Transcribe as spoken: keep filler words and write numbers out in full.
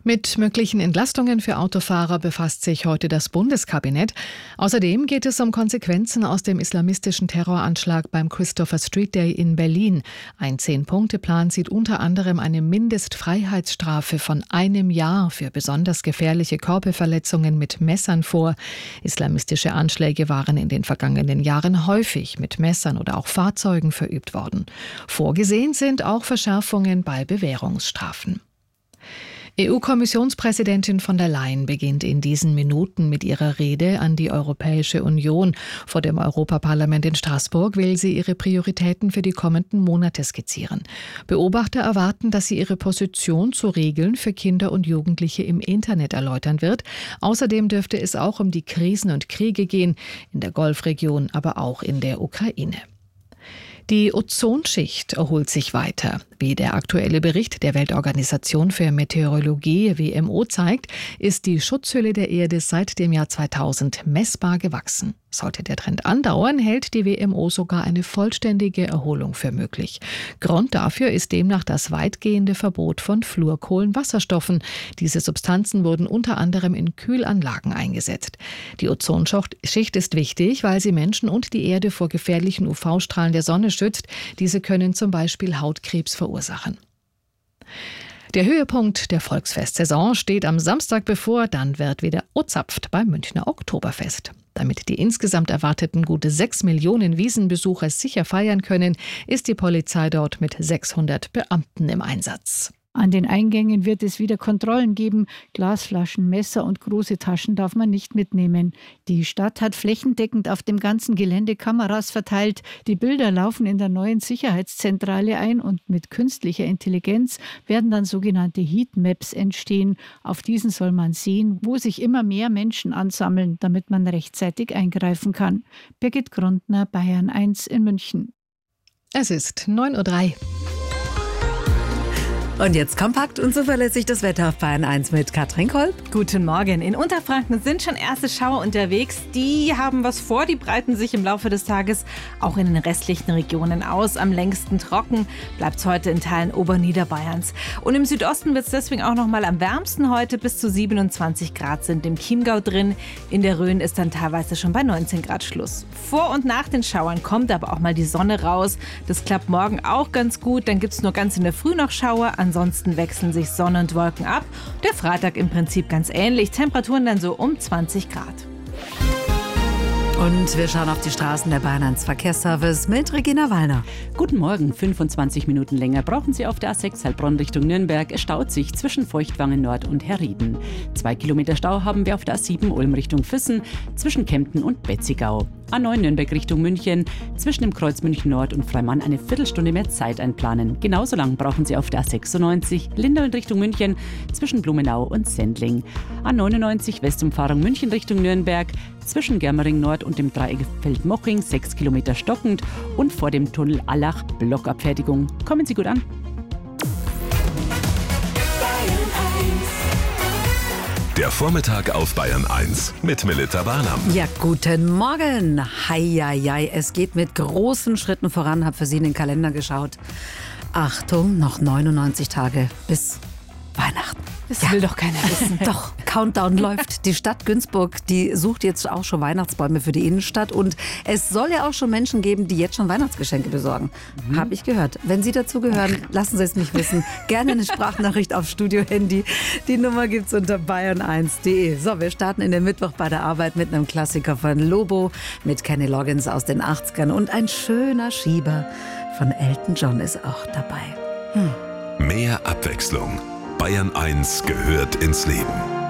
Mit möglichen Entlastungen für Autofahrer befasst sich heute das Bundeskabinett. Außerdem geht es um Konsequenzen aus dem islamistischen Terroranschlag beim Christopher Street Day in Berlin. Ein Zehn-Punkte-Plan sieht unter anderem eine Mindestfreiheitsstrafe von einem Jahr für besonders gefährliche Körperverletzungen mit Messern vor. Islamistische Anschläge waren in den vergangenen Jahren häufig mit Messern oder auch Fahrzeugen verübt worden. Vorgesehen sind auch Verschärfungen bei Bewährungsstrafen. E U-Kommissionspräsidentin von der Leyen beginnt in diesen Minuten mit ihrer Rede an die Europäische Union. Vor dem Europaparlament in Straßburg will sie ihre Prioritäten für die kommenden Monate skizzieren. Beobachter erwarten, dass sie ihre Position zu Regeln für Kinder und Jugendliche im Internet erläutern wird. Außerdem dürfte es auch um die Krisen und Kriege gehen, in der Golfregion, aber auch in der Ukraine. Die Ozonschicht erholt sich weiter. Wie der aktuelle Bericht der Weltorganisation für Meteorologie W M O zeigt, ist die Schutzhülle der Erde seit dem Jahr zweitausend messbar gewachsen. Sollte der Trend andauern, hält die W M O sogar eine vollständige Erholung für möglich. Grund dafür ist demnach das weitgehende Verbot von Fluorkohlenwasserstoffen. Diese Substanzen wurden unter anderem in Kühlanlagen eingesetzt. Die Ozonschicht ist wichtig, weil sie Menschen und die Erde vor gefährlichen U V-Strahlen der Sonne schützt. Diese können zum Beispiel Hautkrebs verursachen. Der Höhepunkt der Volksfestsaison steht am Samstag bevor, dann wird wieder ozapft beim Münchner Oktoberfest. Damit die insgesamt erwarteten gute sechs Millionen Wiesenbesucher sicher feiern können, ist die Polizei dort mit sechshundert Beamten im Einsatz. An den Eingängen wird es wieder Kontrollen geben. Glasflaschen, Messer und große Taschen darf man nicht mitnehmen. Die Stadt hat flächendeckend auf dem ganzen Gelände Kameras verteilt. Die Bilder laufen in der neuen Sicherheitszentrale ein und mit künstlicher Intelligenz werden dann sogenannte Heatmaps entstehen. Auf diesen soll man sehen, wo sich immer mehr Menschen ansammeln, damit man rechtzeitig eingreifen kann. Birgit Grundner, Bayern eins in München. Es ist neun Uhr drei. Und jetzt kompakt und zuverlässig das Wetter auf Bayern eins mit Katrin Kolb. Guten Morgen. In Unterfranken sind schon erste Schauer unterwegs. Die haben was vor, die breiten sich im Laufe des Tages auch in den restlichen Regionen aus. Am längsten trocken bleibt es heute in Teilen Oberniederbayerns. Und im Südosten wird es deswegen auch noch mal am wärmsten heute. Bis zu siebenundzwanzig Grad sind im Chiemgau drin. In der Rhön ist dann teilweise schon bei neunzehn Grad Schluss. Vor und nach den Schauern kommt aber auch mal die Sonne raus. Das klappt morgen auch ganz gut. Dann gibt es nur ganz in der Früh noch Schauer. Ansonsten wechseln sich Sonne und Wolken ab. Der Freitag im Prinzip ganz ähnlich. Temperaturen dann so um zwanzig Grad. Und wir schauen auf die Straßen der Bayern eins Verkehrsservice mit Regina Wallner. Guten Morgen. fünfundzwanzig Minuten länger brauchen Sie auf der A sechs Heilbronn Richtung Nürnberg. Es staut sich zwischen Feuchtwangen Nord und Herrieden. Zwei Kilometer Stau haben wir auf der A sieben Ulm Richtung Füssen zwischen Kempten und Betzigau. A neun Nürnberg Richtung München, zwischen dem Kreuz München Nord und Freimann eine Viertelstunde mehr Zeit einplanen. Genauso lang brauchen Sie auf der A sechsundneunzig Lindau in Richtung München, zwischen Blumenau und Sendling. A neunundneunzig Westumfahrung München Richtung Nürnberg, zwischen Germering Nord und dem Dreieck Feldmoching, sechs Kilometer stockend und vor dem Tunnel Allach Blockabfertigung. Kommen Sie gut an. Der Vormittag auf Bayern eins mit Melita Barnam. Ja, guten Morgen. Heieiei, es geht mit großen Schritten voran. Hab für Sie in den Kalender geschaut. Achtung, noch neunundneunzig Tage bis Weihnachten. Das Ja. will doch keiner wissen. Doch, Countdown läuft. Die Stadt Günzburg, die sucht jetzt auch schon Weihnachtsbäume für die Innenstadt. Und es soll ja auch schon Menschen geben, die jetzt schon Weihnachtsgeschenke besorgen. Mhm. Habe ich gehört. Wenn Sie dazu gehören, lassen Sie es mich wissen. Gerne eine Sprachnachricht auf Studio-Handy. Die Nummer gibt's unter bayern eins punkt de. So, wir starten in den Mittwoch bei der Arbeit mit einem Klassiker von Lobo, mit Kenny Loggins aus den achtzigern. Und ein schöner Schieber von Elton John ist auch dabei. Hm. Mehr Abwechslung. Bayern eins gehört ins Leben.